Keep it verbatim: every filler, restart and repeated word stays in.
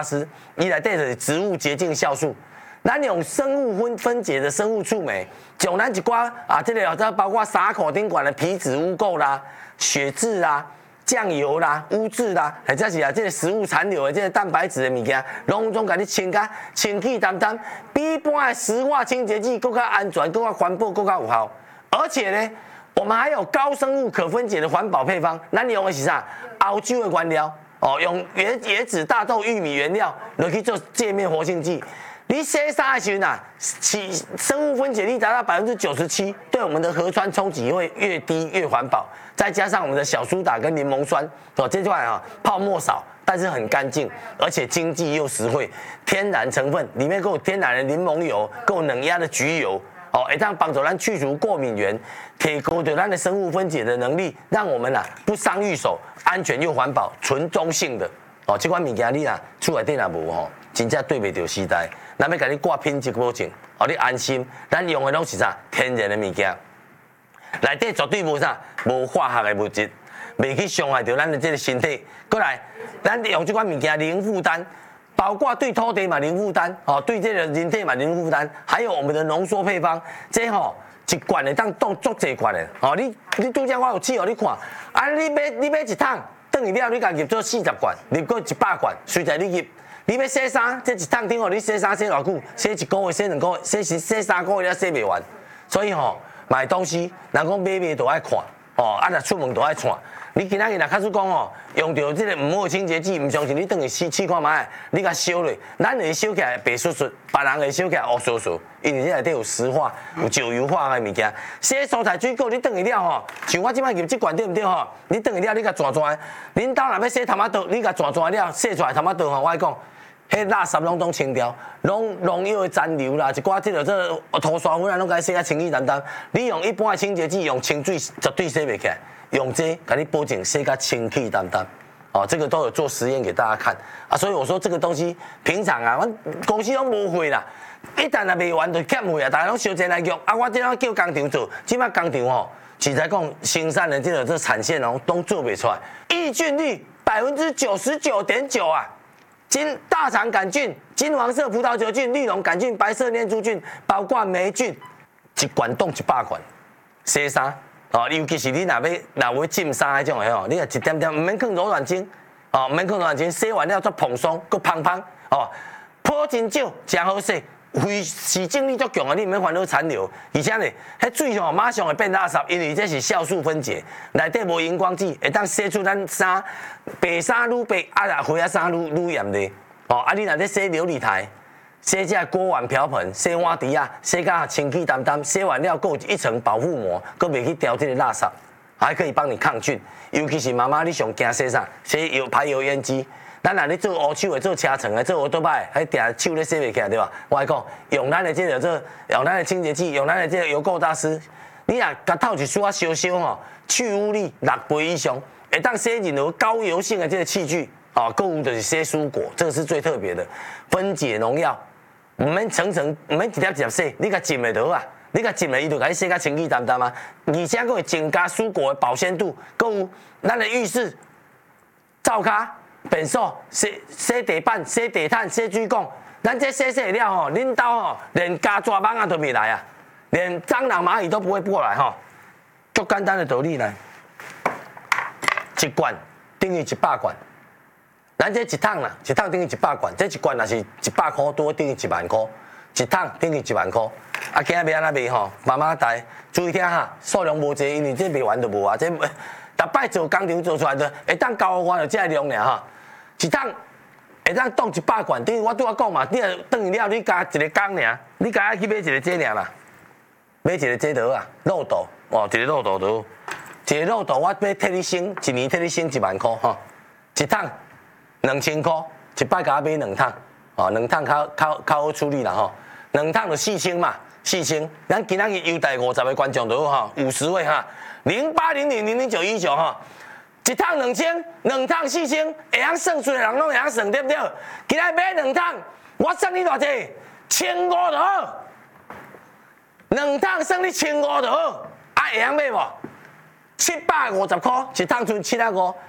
大师，伊内底就是植物洁净酵素。咱用生物分分解的生物触媒，将咱一寡啊，这个这包括衫裤顶管的皮脂污垢啦、血渍啦、酱油啦、污渍啦，或者是啊，这个食物残留的这个蛋白质的物件，拢总甲你清甲清气淡淡，比一般的石化清洁剂更加安全、更加环保、更加有效。而且呢，我们还有高生物可分解的环保配方，咱用的是啥？澳洲的原料哦，用椰椰子、大豆、玉米原料来去做界面活性剂。你洗衫的时候啊，其生物分解率达到百分之九十七，对我们的河川冲击会越低越环保。再加上我们的小苏打跟柠檬酸，哦，这块啊泡沫少，但是很干净，而且经济又实惠，天然成分里面够有天然的柠檬油，够冷压的菊油，哦，会当帮助咱去除过敏源，提高对咱的生物分解的能力，让我们啊不伤玉手，安全又环保，纯中性的。哦，这款物件你啊厝内底若无吼，真正对袂着时代。咱要甲你挂品质保证，哦，你安心。咱用的拢是啥？天然的物件，内底绝对无啥，无化学的物质，袂去伤害到咱的这个身体。过来，咱用这款物件零负担，包括对土地嘛零负担，哦，对这个人体嘛零负担，还有我们的浓缩配方，这吼一罐会当冻足济罐的。哦，你你拄则我有试哦，你看，啊，你买你买一桶。等于了，你家入做四十罐，入过一百罐，随在你入。你要洗衫，这一趟顶哦，你洗衫洗偌久？洗一个月、洗两个月、洗洗洗三个月了洗袂完。所以吼、哦，买东西，人讲买卖都爱看，哦，啊，若出门都爱看。你今仔日若假使讲哦，用到这个唔好的清洁剂，唔相信你等于试试看卖，你甲烧落，咱会烧起来白xuất xuất，别人会烧起来黑xuất xuất，因为这内底有石化、有石油化的物件。洗蔬菜水果，你等于了吼，像我即摆入这罐对唔对吼？你等于了，你甲转转，恁兜若要洗头毛豆，你甲转转了，洗出来头毛豆吼，我讲。迄垃圾拢都清掉，拢农药的残留啦，一寡即个这涂刷粉啊，拢甲你洗啊清气淡淡。你用一般的清洁剂，用清水绝对洗袂起来，用这甲你保证洗甲清气淡淡。哦，这个都有做实验给大家看啊，所以我说这个东西平常啊，阮公司拢无货啦，一旦啊卖完就欠货啊，大家拢烧钱来用啊，我这样叫工厂做，即摆工厂吼，实在讲生产的这个这产线哦，都做袂出来，抑菌率百分之九十九点九啊。金大肠杆菌、金黄色葡萄球菌、绿脓杆菌、白色念珠菌，包括霉菌，一罐冻一百罐，洗衫哦，尤其是你若要若要浸衫迄种的吼，你啊一点点，唔免放柔软巾，哦，唔免放柔软巾，洗完了再蓬松，搁芳芳，哦，泡真少，真好洗，非洗净力足强啊，你唔免烦恼残留，而且呢，迄水吼马上会变垃圾，因为这是酵素分解，内底无荧光剂，会当洗出咱衫白衫愈白，啊啦灰啊衫愈愈艳丽。哦，啊你若咧洗琉璃台，洗这锅碗瓢盆，洗碗碟啊，洗甲清气淡淡，洗完了够一层保护膜，搁袂去掉这个垃圾，还可以帮你抗菌。尤其是妈妈，你上惊洗啥？洗油排油烟机。咱若咧做乌手的、做车床的、做奥多摆，还定手咧洗袂起来，对吧？我来讲，用咱的这个做，用咱的清洁剂，用咱的这个油垢大师，你若甲透一撮烧烧吼，去污率六倍以上，会当洗任何高油性的这个器具，啊，购物就是洗蔬果，这个是最特别的，分解农药，唔免层层，唔免一粒一粒洗，你甲浸就得啊。你甲浸了，伊就甲你洗甲清气淡淡啊，而且佫会增加蔬果的保鲜度，佫有咱的浴室、灶骹。便所、洗洗地板、洗地毯、洗水管，咱这洗洗了吼，恁兜吼连家抓蚊啊都袂来啊，连蟑螂、蚂蚁都不会过来吼。足简单的道理来，一罐等于一百罐，咱这一桶啦，一桶等于一百罐，这一罐若是一百块，多等于一万块，一桶等于一万块。啊，今日要安怎卖吼？慢慢来，注意听哈，数量无济，因为这卖完就无啊，这逐摆做工厂做出来的，会当交我就这量尔哈。一桶会当冻一百罐，等于我拄仔讲嘛，你若等于了，你加一个工尔，你加去买一个这尔啦，买一个这刀啊，漏斗哦，一个漏斗刀，一个漏斗我要替你省，一年替你省一万块吼，一桶两千块，一摆甲我买两桶，哦，两桶较较较好处理啦吼，两桶就四千嘛，四千，咱今仔日优待五十个观众就好哈，五十位哈，零八零零零零九一九哈。一桶两千，两桶四千，会晓算出来人拢会晓算，对不对？今仔买两桶，我算你偌济？千五就好。两桶算你千五就好，啊会晓买无？七百五十块，一桶剩七百五，